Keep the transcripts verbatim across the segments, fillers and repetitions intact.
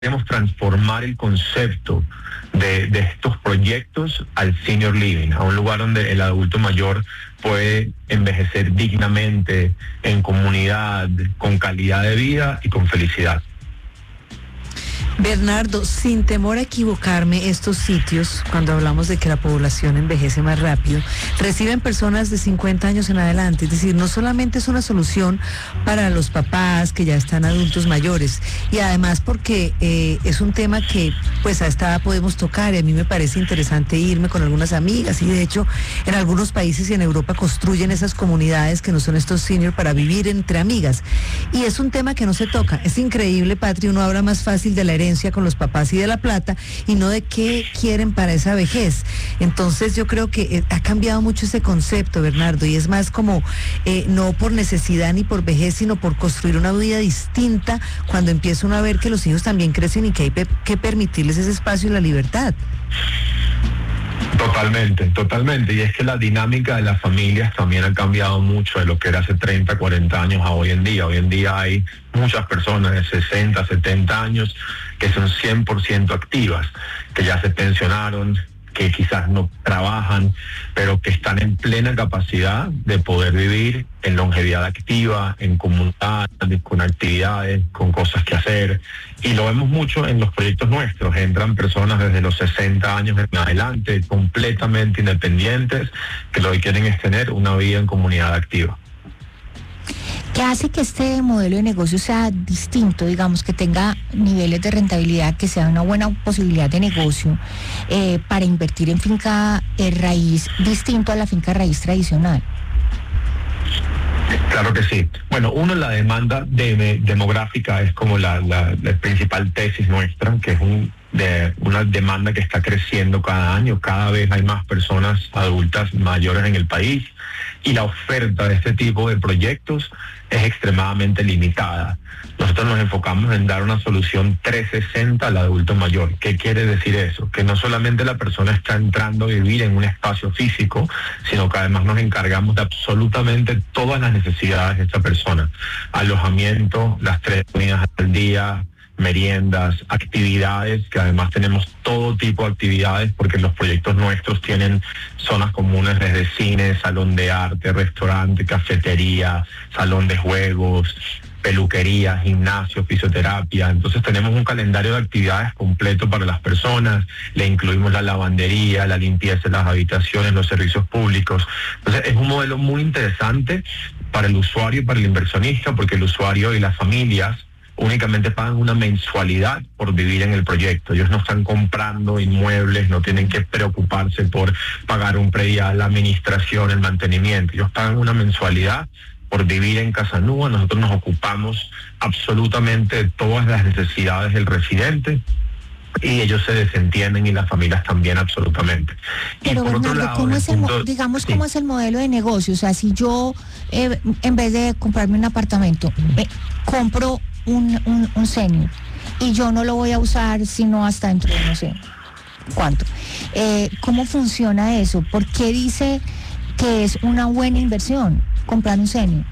queremos transformar el concepto de, de estos proyectos al senior living, a un lugar donde el adulto mayor puede envejecer dignamente, en comunidad, con calidad de vida y con felicidad. Bernardo, sin temor a equivocarme, estos sitios, cuando hablamos de que la población envejece más rápido, reciben personas de cincuenta años en adelante. Es decir, no solamente es una solución para los papás que ya están adultos mayores, y además porque eh, es un tema que pues a esta edad podemos tocar, y a mí me parece interesante irme con algunas amigas, y de hecho en algunos países y en Europa construyen esas comunidades que no son estos seniors para vivir entre amigas, y es un tema que no se toca. Es increíble, Patri, uno habla más fácil de la herencia con los papás y de la plata, y no de qué quieren para esa vejez. Entonces yo creo que eh, ha cambiado mucho ese concepto, Bernardo, y es más como eh, no por necesidad ni por vejez, sino por construir una vida distinta cuando empieza uno a ver que los hijos también crecen y que hay pe- que permitirles ese espacio y la libertad. Totalmente, totalmente. Y es que la dinámica de las familias también ha cambiado mucho de lo que era hace treinta, cuarenta años a hoy en día. Hoy en día hay muchas personas de sesenta, setenta años que son cien por ciento activas, que ya se pensionaron, que quizás no trabajan, pero que están en plena capacidad de poder vivir en longevidad activa, en comunidad, con actividades, con cosas que hacer. Y lo vemos mucho en los proyectos nuestros. Entran personas desde los sesenta años en adelante, completamente independientes, que lo que quieren es tener una vida en comunidad activa. ¿Qué hace que este modelo de negocio sea distinto, digamos, que tenga niveles de rentabilidad, que sea una buena posibilidad de negocio eh, para invertir en finca eh, raíz, distinto a la finca raíz tradicional? Claro que sí. Bueno, uno, la demanda de, de, demográfica es como la, la, la principal tesis nuestra, que es un, de una demanda que está creciendo cada año. Cada vez hay más personas adultas mayores en el país, y la oferta de este tipo de proyectos es extremadamente limitada. Nosotros nos enfocamos en dar una solución trescientos sesenta al adulto mayor. ¿Qué quiere decir eso? Que no solamente la persona está entrando a vivir en un espacio físico, sino que además nos encargamos de absolutamente todas las necesidades de esta persona. Alojamiento, las tres comidas al día, meriendas, actividades, que además tenemos todo tipo de actividades, porque los proyectos nuestros tienen zonas comunes desde cine, salón de arte, restaurante, cafetería, salón de juegos, peluquería, gimnasio, fisioterapia. Entonces tenemos un calendario de actividades completo para las personas. Le incluimos la lavandería, la limpieza de las habitaciones, los servicios públicos. Entonces es un modelo muy interesante para el usuario y para el inversionista, porque el usuario y las familias únicamente pagan una mensualidad por vivir en el proyecto. Ellos no están comprando inmuebles, no tienen que preocuparse por pagar un predial, la administración, el mantenimiento. Ellos pagan una mensualidad por vivir en Casanúa. Nosotros nos ocupamos absolutamente de todas las necesidades del residente, y ellos se desentienden, y las familias también, absolutamente. Pero Bernardo, lado, ¿cómo es el, punto, digamos, sí. cómo es el modelo de negocio? O sea, si yo, eh, en vez de comprarme un apartamento, eh, compro un, un, un senior, y yo no lo voy a usar sino hasta dentro de no sé cuánto. Eh, ¿Cómo funciona eso? ¿Por qué dice que es una buena inversión comprar un senior?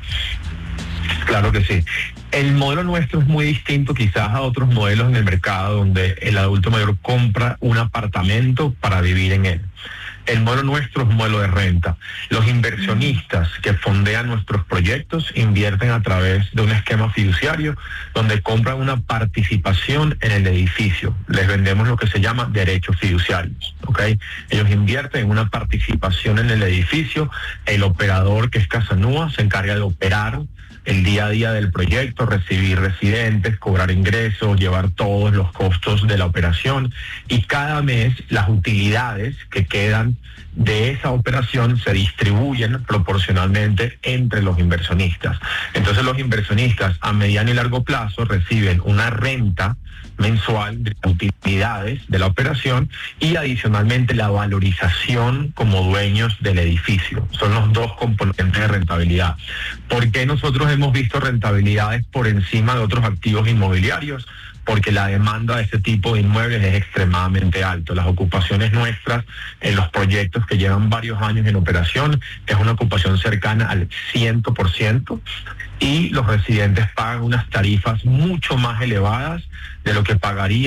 Claro que sí. El modelo nuestro es muy distinto quizás a otros modelos en el mercado, donde el adulto mayor compra un apartamento para vivir en él. El modelo nuestro es un modelo de renta. Los inversionistas que fondean nuestros proyectos invierten a través de un esquema fiduciario donde compran una participación en el edificio. Les vendemos lo que se llama derechos fiduciarios, ¿ok? Ellos invierten en una participación en el edificio. El operador, que es Casanúa, se encarga de operar el día a día del proyecto, recibir residentes, cobrar ingresos, llevar todos los costos de la operación, y cada mes las utilidades que quedan de esa operación se distribuyen proporcionalmente entre los inversionistas. Entonces los inversionistas a mediano y largo plazo reciben una renta mensual de utilidades de la operación, y adicionalmente la valorización como dueños del edificio. Son los dos componentes de rentabilidad. ¿Por qué nosotros hemos visto rentabilidades por encima de otros activos inmobiliarios? Porque la demanda de este tipo de inmuebles es extremadamente alta. Las ocupaciones nuestras en los proyectos que llevan varios años en operación es una ocupación cercana al cien por ciento, y los residentes pagan unas tarifas mucho más elevadas de lo que pagaría